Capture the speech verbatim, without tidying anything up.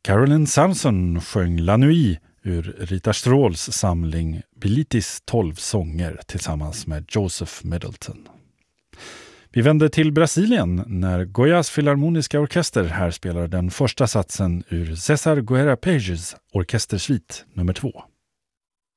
Carolyn Samson sjöng La Nuit ur Rita Stråls samling Bilitis tolv sånger tillsammans med Joseph Middleton. Vi vänder till Brasilien när Goiás Filharmoniska Orkester här spelar den första satsen ur César Guerra Pages orkestersvit nummer två.